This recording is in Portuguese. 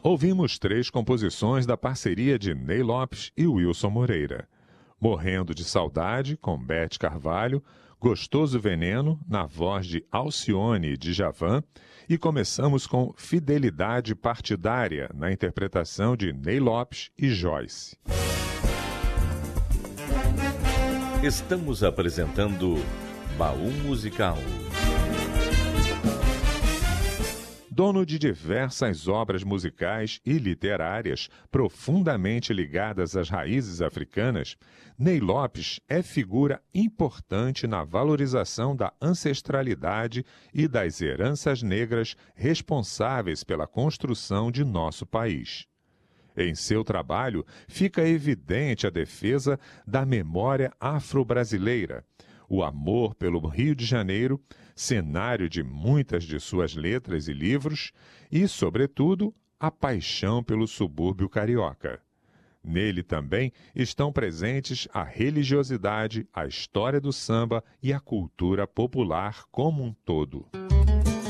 Ouvimos 3 composições da parceria de Ney Lopes e Wilson Moreira. Morrendo de Saudade, com Beth Carvalho, Gostoso Veneno, na voz de Alcione Djavan, e começamos com Fidelidade Partidária, na interpretação de Ney Lopes e Joyce. Estamos apresentando Baú Musical. Dono de diversas obras musicais e literárias profundamente ligadas às raízes africanas, Ney Lopes é figura importante na valorização da ancestralidade e das heranças negras responsáveis pela construção de nosso país. Em seu trabalho, fica evidente a defesa da memória afro-brasileira, o amor pelo Rio de Janeiro, cenário de muitas de suas letras e livros, e, sobretudo, a paixão pelo subúrbio carioca. Nele também estão presentes a religiosidade, a história do samba e a cultura popular como um todo.